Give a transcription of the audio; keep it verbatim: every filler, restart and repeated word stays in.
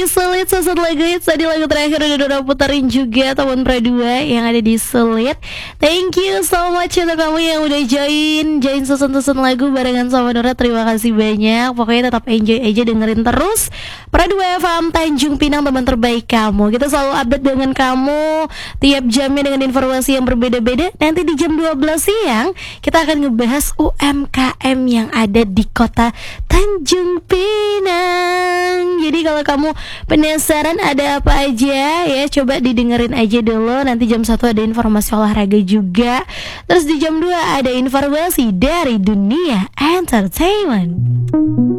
di Sulit Seset Lagu Hits. Tadi lagu terakhir udah Dora putarin juga Tahun Pra dua yang ada di Sulit. Thank you so much untuk kamu yang udah join Join susun-susun lagu barengan sama Dora. Terima kasih banyak. Pokoknya tetap enjoy aja, dengerin terus Pra dua F M Tanjung Pinang, teman terbaik kamu. Kita selalu update dengan kamu tiap jamnya dengan informasi yang berbeda-beda. Nanti di jam dua belas siang kita akan ngebahas U M K M yang ada di kota Tanjung Pinang. Jadi kalau kamu penasaran ada apa aja ya, coba didengerin aja dulu. Nanti jam satu ada informasi olahraga juga. Terus di jam dua ada informasi dari dunia entertainment.